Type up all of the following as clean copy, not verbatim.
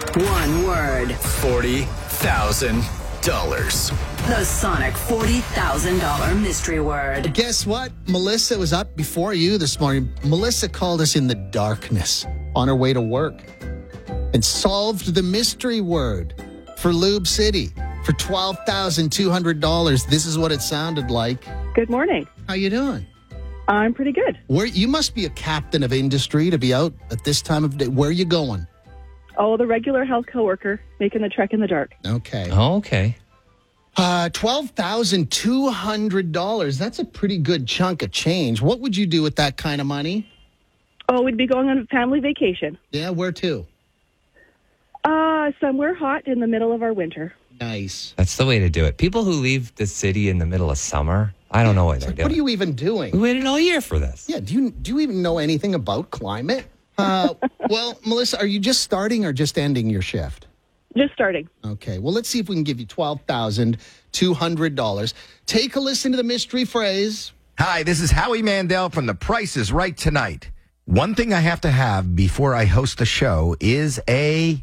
One word. $40,000. The Sonic $40,000 mystery word. Guess what? Melissa was up before you this morning. Melissa called us in the darkness on her way to work and solved the mystery word for Lube City for $12,200. This is what it sounded like. Good morning. How you doing? I'm pretty good. You must be a captain of industry to be out at this time of day. Where are you going? Oh, the regular health coworker making the trek in the dark. Okay. Oh, okay. $12,200. That's a pretty good chunk of change. What would you do with that kind of money? Oh, we'd be going on a family vacation. Yeah, where to? Somewhere hot in the middle of our winter. Nice. That's the way to do it. People who leave the city in the middle of summer, I don't know what they're doing. What are you even doing? We waited all year for this. Yeah, do you even know anything about climate? Well, Melissa, are you just starting or just ending your shift? Just starting. Okay, well, let's see if we can give you $12,200. Take a listen to the mystery phrase. Hi, this is Howie Mandel from The Price is Right tonight. One thing I have to have before I host a show is a...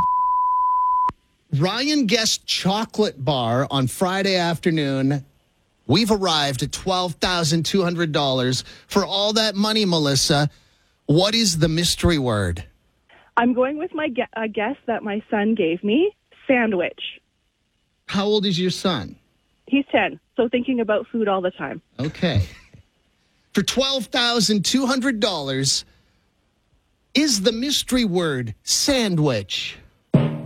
Ryan Guest chocolate bar on Friday afternoon. We've arrived at $12,200. For all that money, Melissa, what is the mystery word? I'm going with my guess that my son gave me, sandwich. How old is your son? He's 10, so thinking about food all the time. Okay. For $12,200, is the mystery word sandwich?